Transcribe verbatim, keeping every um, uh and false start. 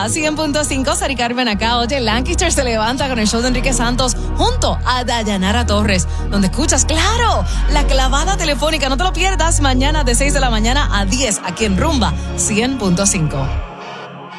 Rumba cien punto cinco, Sari Carmen acá. Oye, Lancaster se levanta con el show de Enrique Santos junto a Dayanara Torres, donde escuchas, claro, la clavada telefónica. No te lo pierdas mañana de seis de la mañana a diez aquí en Rumba cien punto cinco.